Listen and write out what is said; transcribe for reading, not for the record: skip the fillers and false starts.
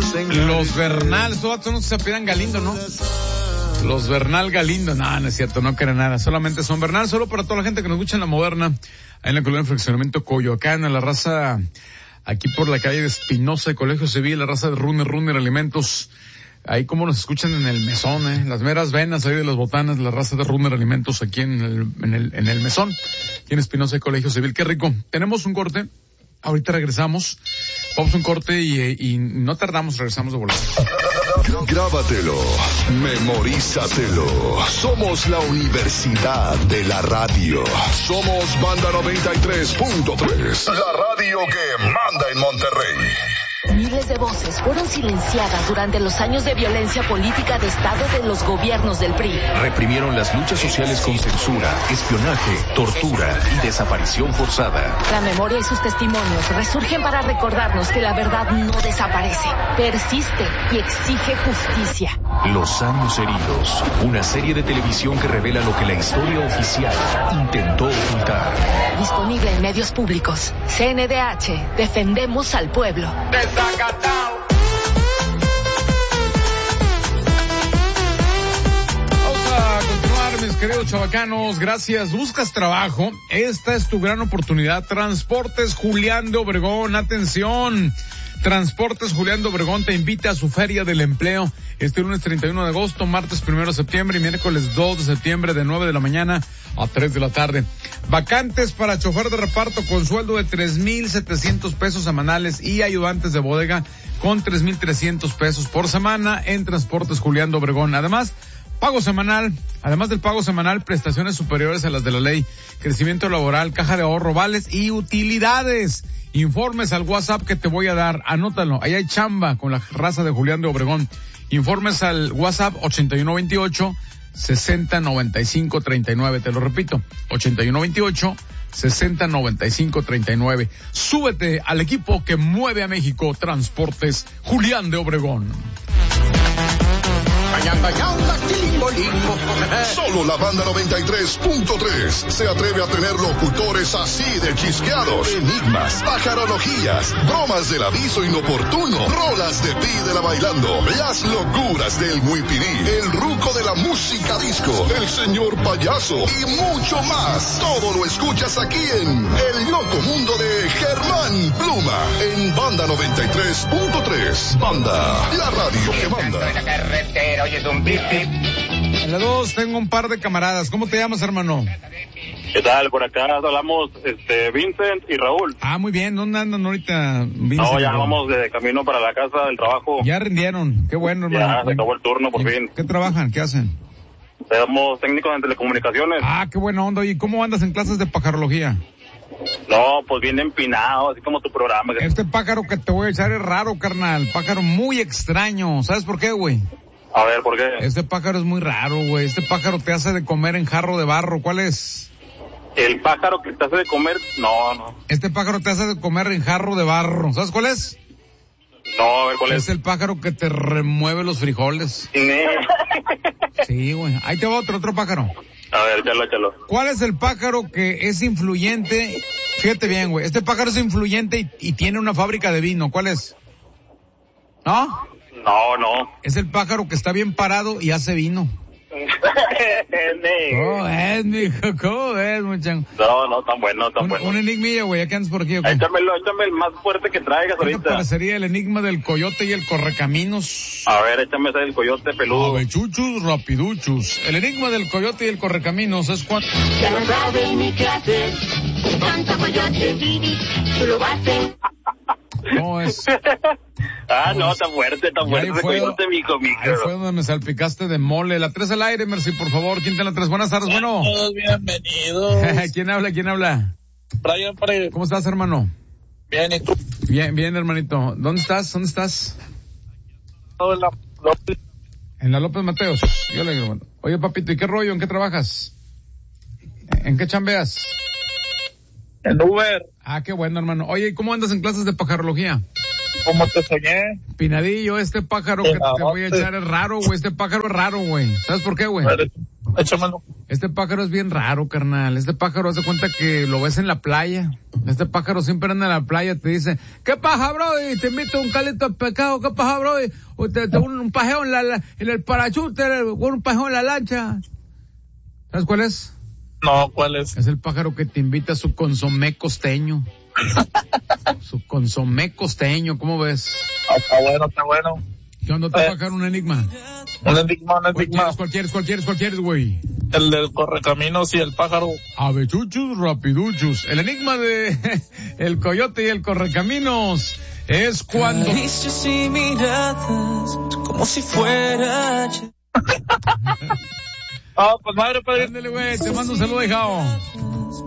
Los Bernal, estos no se apellidan Galindo, ¿no? Los Bernal Galindo, no es cierto, no quieren nada, solamente son Bernal, solo para toda la gente que nos escucha en La Moderna, ahí en la colonia de fraccionamiento Coyoacán, en la raza, aquí por la calle de Espinosa, Colegio Civil, la raza de Runner Alimentos, ahí como nos escuchan en el mesón, las meras venas ahí de las botanas, la raza de Runner Alimentos aquí en el mesón, aquí en Espinosa y Colegio Civil, qué rico. Tenemos un corte, ahorita regresamos, vamos a un corte y no tardamos, regresamos de volada. Grábatelo, memorízatelo. Somos la Universidad de la Radio. Somos Banda 93.3, la radio que manda en Monterrey. Miles de voces fueron silenciadas durante los años de violencia política de Estado de los gobiernos del PRI. Reprimieron las luchas sociales con censura, espionaje, tortura y desaparición forzada. La memoria y sus testimonios resurgen para recordarnos que la verdad no desaparece, persiste y exige justicia. Los años heridos, una serie de televisión que revela lo que la historia oficial intentó ocultar. Disponible en medios públicos. CNDH, defendemos al pueblo. Vamos a continuar, mis queridos chavacanos. Gracias. ¿Buscas trabajo? Esta es tu gran oportunidad. Transportes Julián de Obregón. Atención. Transportes Julián de Obregón te invita a su Feria del Empleo este lunes 31 de agosto, martes 1 de septiembre y miércoles 2 de septiembre de 9 de la mañana a 3 de la tarde. Vacantes para chofer de reparto con sueldo de 3,700 pesos semanales y ayudantes de bodega con 3,300 pesos por semana en Transportes Julián de Obregón. Además del pago semanal, prestaciones superiores a las de la ley, crecimiento laboral, caja de ahorro, vales y utilidades. Informes al WhatsApp que te voy a dar, anótalo, ahí hay chamba con la raza de Julián de Obregón. Informes al WhatsApp 8128-609539, te lo repito, 8128-609539. Súbete al equipo que mueve a México, Transportes Julián de Obregón. Solo la Banda 93.3 se atreve a tener locutores así de chisqueados. Enigmas, pajarologías, bromas del aviso inoportuno, rolas de Pídela Bailando, las locuras del Muipirí, el ruco de la música disco, el señor payaso y mucho más. Todo lo escuchas aquí en El Loco Mundo de Germán Pluma en Banda 93.3. Banda, la radio que manda. En la 2 tengo un par de camaradas. ¿Cómo te llamas, hermano? ¿Qué tal? Por acá hablamos Vincent y Raúl. Ah, muy bien. ¿Dónde andan ahorita, Vincent? No, ya vamos de camino para la casa del trabajo. Ya rindieron. Qué bueno, hermano. Ya se acabó el turno, por fin. ¿Qué trabajan? ¿Qué hacen? Somos técnicos en telecomunicaciones. Ah, qué buena onda. ¿Y cómo andas en clases de pajarología? No, pues bien empinado, así como tu programa. Este pájaro que te voy a echar es raro, carnal. Pájaro muy extraño. ¿Sabes por qué, güey? A ver, ¿por qué? Este pájaro es muy raro, güey. Este pájaro te hace de comer en jarro de barro. ¿Cuál es? ¿El pájaro que te hace de comer? No. Este pájaro te hace de comer en jarro de barro. ¿Sabes cuál es? No, a ver, ¿cuál es? Es el pájaro que te remueve los frijoles. Sí, güey. Ahí te va otro pájaro. A ver, échalo. ¿Cuál es el pájaro que es influyente? Fíjate bien, güey. Este pájaro es influyente y tiene una fábrica de vino. ¿Cuál es? ¿No? No. Es el pájaro que está bien parado y hace vino. ¿Cómo es, mijo? ¿Cómo es, muchacho? No, tan bueno. Un enigmilla, güey, ¿ya que andas por aquí? Okay. Échame el más fuerte que traigas ahorita. ¿Qué te parecería el enigma del coyote y el correcaminos? A ver, échame ese del coyote peludo. Avechuchus, rapiduchus. El enigma del coyote y el correcaminos es cuando... Ya lo sabe en mi clase, tanto coyote, tú lo vas a... No es... No, tan fuerte ese coyote, mijo. Ahí fue donde me salpicaste de mole. La 3 al aire, Merci, por favor. ¿Quién tiene la 3? Buenas tardes, bueno. Todos bienvenidos. ¿Quién habla? Brian Pérez. ¿Cómo estás, hermano? Bien, ¿y tú? Bien, hermanito. ¿Dónde estás? En la López Mateos. Yo le digo, bueno. Oye, papito, ¿y qué rollo? ¿En qué trabajas? ¿En qué chambeas? En Uber. Ah, qué bueno, hermano. Oye, ¿y cómo andas en clases de pajarología? ¿Cómo te soñé? Pinadillo, este pájaro que te voy a echar es raro, güey. Este pájaro es raro, güey. ¿Sabes por qué, güey? Échamelo. Este pájaro es bien raro, carnal. Este pájaro, haz de cuenta que lo ves en la playa. Este pájaro siempre anda en la playa, te dice, ¿qué paja, bro? Y te invito a un calito de pescado, ¿qué paja, bro? O te un pajeo en el parachute, un pajeo en la lancha. ¿Sabes cuál es? No, ¿cuál es? Es el pájaro que te invita a su consomé costeño. Su consomé costeño, ¿cómo ves? Está bueno. ¿Qué onda te pájaro? Un enigma. Un enigma. ¿Cuál quieres, güey? El del correcaminos y el pájaro. Avechuchos, rapiduchos. El enigma de el coyote y el correcaminos es cuando... Caricias y miradas, como si fuera... Pues madre, padre. Ándale, güey, te mando un saludo, hijao.